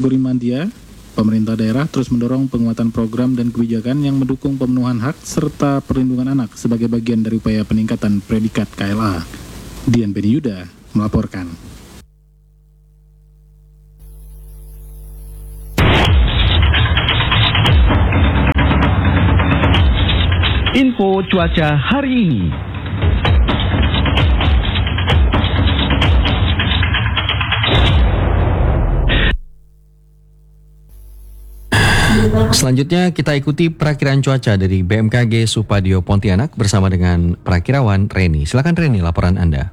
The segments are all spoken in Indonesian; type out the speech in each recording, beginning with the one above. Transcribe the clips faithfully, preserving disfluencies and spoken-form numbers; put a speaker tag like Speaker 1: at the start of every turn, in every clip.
Speaker 1: kategori media, pemerintah daerah terus mendorong penguatan program dan kebijakan yang mendukung pemenuhan hak serta perlindungan anak sebagai bagian dari upaya peningkatan predikat K L A. Dian Beni Yuda melaporkan.
Speaker 2: Info cuaca hari ini.
Speaker 3: Selanjutnya kita ikuti perakiraan cuaca dari B M K G Supadio Pontianak bersama dengan perakirawan Reni. Silakan Reni, laporan Anda.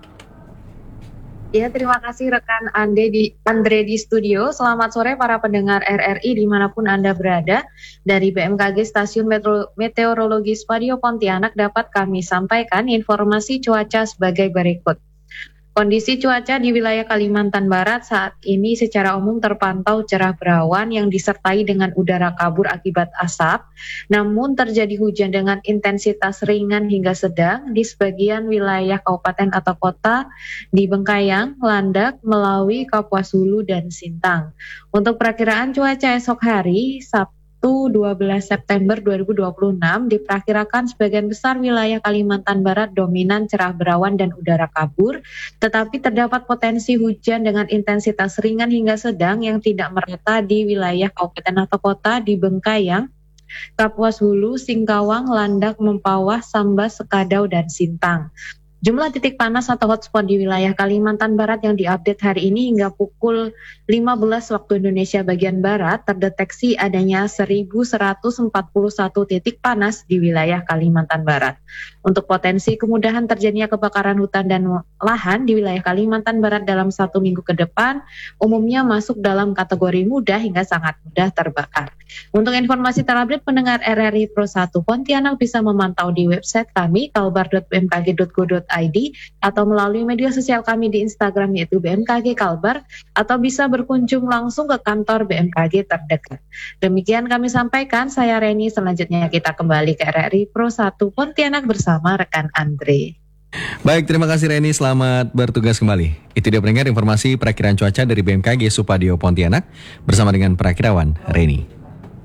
Speaker 4: Ya, terima kasih rekan Ande di, Andre di studio. Selamat sore para pendengar R R I dimanapun Anda berada. Dari B M K G Stasiun Metro, Meteorologi Supadio Pontianak dapat kami sampaikan informasi cuaca sebagai berikut. Kondisi cuaca di wilayah Kalimantan Barat saat ini secara umum terpantau cerah berawan yang disertai dengan udara kabur akibat asap. Namun terjadi hujan dengan intensitas ringan hingga sedang di sebagian wilayah kabupaten atau kota di Bengkayang, Landak, Melawi, Kapuas Hulu, dan Sintang. Untuk perakiraan cuaca esok hari, Sabtu dua belas September dua ribu dua puluh enam diperkirakan sebagian besar wilayah Kalimantan Barat dominan cerah berawan dan udara kabur, tetapi terdapat potensi hujan dengan intensitas ringan hingga sedang yang tidak merata di wilayah kabupaten atau kota di Bengkayang, Kapuas Hulu, Singkawang, Landak, Mempawah, Sambas, Sekadau, dan Sintang. Jumlah titik panas atau hotspot di wilayah Kalimantan Barat yang diupdate hari ini hingga pukul lima belas waktu Indonesia bagian Barat terdeteksi adanya seribu seratus empat puluh satu titik panas di wilayah Kalimantan Barat. Untuk potensi kemudahan terjadinya kebakaran hutan dan lahan di wilayah Kalimantan Barat dalam satu minggu ke depan umumnya masuk dalam kategori mudah hingga sangat mudah terbakar. Untuk informasi terupdate pendengar R R I Pro satu Pontianak bisa memantau di website kami kalbar dot b m k g dot go dot i d atau melalui media sosial kami di Instagram yaitu B M K G Kalbar atau bisa berkunjung langsung ke kantor B M K G terdekat. Demikian kami sampaikan, saya Reni. Selanjutnya kita kembali ke R R I Pro satu Pontianak bersama rekan Andre.
Speaker 3: Baik, terima kasih Reni, selamat bertugas kembali. Itu dia pendengar informasi perakiraan cuaca dari B M K G Supadio Pontianak bersama dengan perakirawan Reni.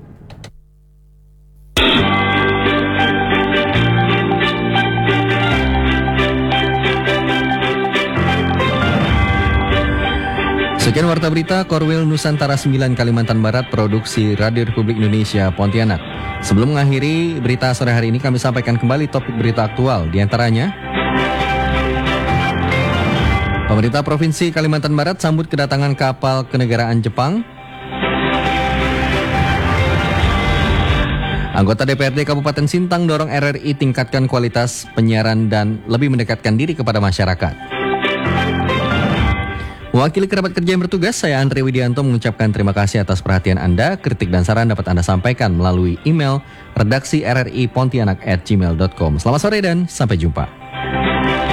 Speaker 3: Sekian Warta Berita Korwil Nusantara sembilan Kalimantan Barat, produksi Radio Republik Indonesia Pontianak. Sebelum mengakhiri berita sore hari ini, kami sampaikan kembali topik berita aktual. Di antaranya, pemerintah Provinsi Kalimantan Barat sambut kedatangan kapal kenegaraan Jepang. Anggota D P R D Kabupaten Sintang dorong R R I tingkatkan kualitas penyiaran dan lebih mendekatkan diri kepada masyarakat. Wakil kerabat kerja yang bertugas, saya Andre Widianto mengucapkan terima kasih atas perhatian Anda. Kritik dan saran dapat Anda sampaikan melalui email redaksi r r i pontianak at gmail dot com. Selamat sore dan sampai jumpa.